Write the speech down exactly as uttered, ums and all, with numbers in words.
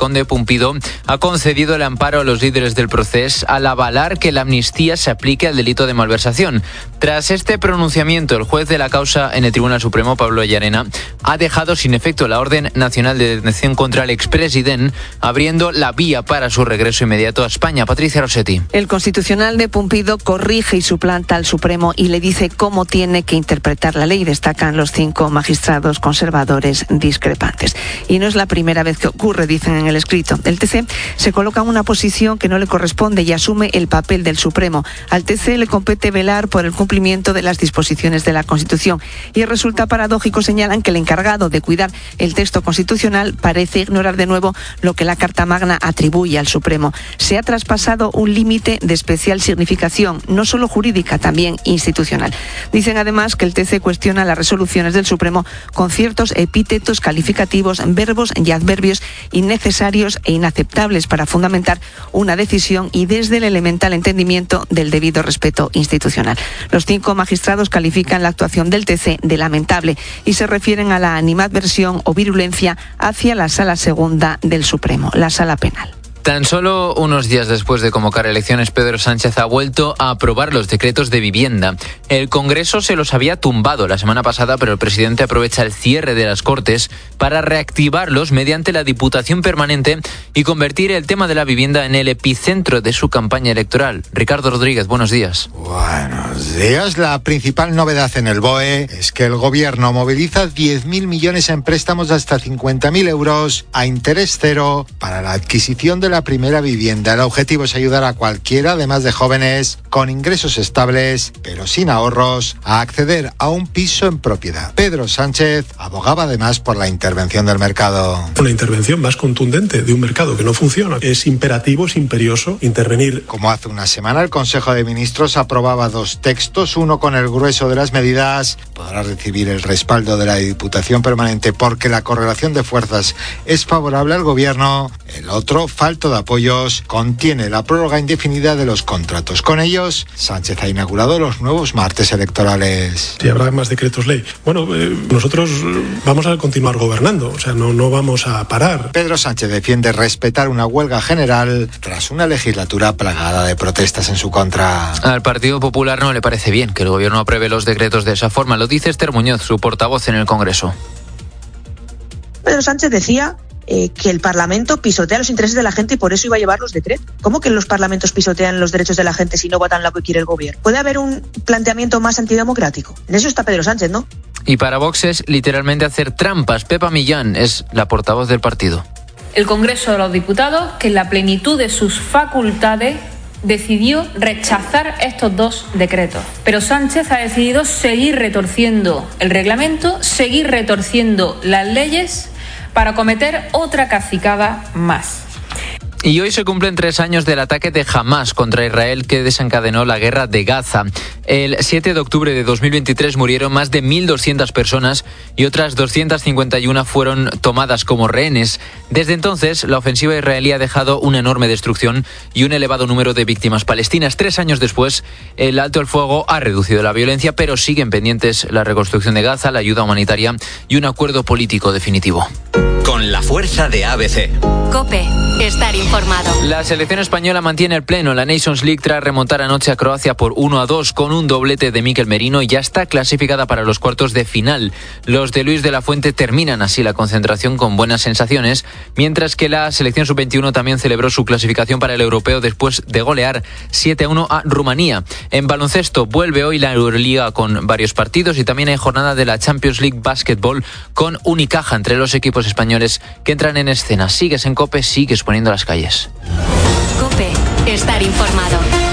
Conde Pumpido ha concedido el amparo a los líderes del proceso al avalar que la amnistía se aplique al delito de malversación. Tras este pronunciamiento, el juez de la causa en el Tribunal Supremo, Pablo Llarena, ha dejado sin efecto la orden nacional de detención contra el expresidente, abriendo la vía para su regreso inmediato a España. Patricia Rossetti. El Constitucional de Pumpido corrige y suplanta al Supremo y le dice cómo tiene que interpretar la ley, destacan los cinco magistrados conservadores discrepantes. Y no es la primera vez que ocurre, dicen en el escrito. El T C se coloca en una posición que no le corresponde y asume el papel del Supremo. Al T C le compete velar por el cumplimiento de las disposiciones de la Constitución. Y resulta paradójico, señalan, que el encargado de cuidar el texto constitucional parece ignorar de nuevo lo que la Carta Magna atribuye al Supremo. Se ha traspasado un límite de especial significación, no solo jurídica, también institucional. Dicen además que el T C cuestiona las resoluciones del Supremo con ciertos epítetos calificativos, verbos y adverbios innecesarios e inaceptables para fundamentar una decisión y desde el elemental entendimiento del debido respeto institucional. Los cinco magistrados califican la actuación del T C de lamentable y se refieren a la animadversión o virulencia hacia la Sala Segunda del Supremo, la Sala Penal. Tan solo unos días después de convocar elecciones, Pedro Sánchez ha vuelto a aprobar los decretos de vivienda. El Congreso se los había tumbado la semana pasada, pero el presidente aprovecha el cierre de las Cortes para reactivarlos mediante la Diputación Permanente y convertir el tema de la vivienda en el epicentro de su campaña electoral. Ricardo Rodríguez, buenos días. Buenos días. La principal novedad en el B O E es que el Gobierno moviliza diez mil millones en préstamos de hasta cincuenta mil euros a interés cero para la adquisición de la la primera vivienda. El objetivo es ayudar a cualquiera, además de jóvenes con ingresos estables, pero sin ahorros, a acceder a un piso en propiedad. Pedro Sánchez abogaba además por la intervención del mercado. Una intervención más contundente de un mercado que no funciona. Es imperativo, es imperioso intervenir. Como hace una semana, el Consejo de Ministros aprobaba dos textos, uno con el grueso de las medidas, podrá recibir el respaldo de la Diputación Permanente porque la correlación de fuerzas es favorable al Gobierno. El otro, falto de apoyos, contiene la prórroga indefinida de los contratos. Con ellos, Sánchez ha inaugurado los nuevos martes electorales. Si habrá más decretos ley. Bueno, eh, nosotros vamos a continuar gobernando, o sea, no, no vamos a parar. Pedro Sánchez defiende respetar una huelga general tras una legislatura plagada de protestas en su contra. Al Partido Popular no le parece bien que el Gobierno apruebe los decretos de esa forma. Lo dice Esther Muñoz, su portavoz en el Congreso. Pedro Sánchez decía Eh, que el Parlamento pisotea los intereses de la gente y por eso iba a llevar los decretos. ¿Cómo que los parlamentos pisotean los derechos de la gente si no votan lo que quiere el gobierno? ¿Puede haber un planteamiento más antidemocrático? En eso está Pedro Sánchez, ¿no? Y para Vox es literalmente hacer trampas. Pepa Millán es la portavoz del partido. El Congreso de los Diputados, que en la plenitud de sus facultades decidió rechazar estos dos decretos. Pero Sánchez ha decidido seguir retorciendo el reglamento, seguir retorciendo las leyes para cometer otra cacicada más. Y hoy se cumplen tres años del ataque de Hamás contra Israel que desencadenó la guerra de Gaza. El siete de octubre de dos mil veintitrés murieron más de mil doscientas personas y otras doscientas cincuenta y una fueron tomadas como rehenes. Desde entonces, la ofensiva israelí ha dejado una enorme destrucción y un elevado número de víctimas palestinas. Tres años después, el alto el fuego ha reducido la violencia, pero siguen pendientes la reconstrucción de Gaza, la ayuda humanitaria y un acuerdo político definitivo. Con la fuerza de A B C. COPE. Estar informado. La selección española mantiene el pleno en la Nations League tras remontar anoche a Croacia por uno a dos con un doblete de Mikel Merino y ya está clasificada para los cuartos de final. Los de Luis de la Fuente terminan así la concentración con buenas sensaciones, mientras que la selección sub veintiuno también celebró su clasificación para el europeo después de golear siete a uno a Rumanía. En baloncesto vuelve hoy la Euroliga con varios partidos y también hay jornada de la Champions League Basketball con Unicaja entre los equipos españoles que entran en escena. Sigues en COPE, sigues poniendo las calles. COPE. Estar informado.